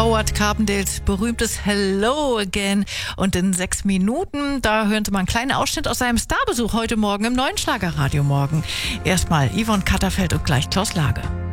Howard Carpendales berühmtes Hello Again. Und in 6 Minuten, da hören Sie mal einen kleinen Ausschnitt aus seinem Starbesuch heute Morgen im neuen Schlagerradio Morgen. Erstmal Yvonne Katterfeld und gleich Klaus Lage.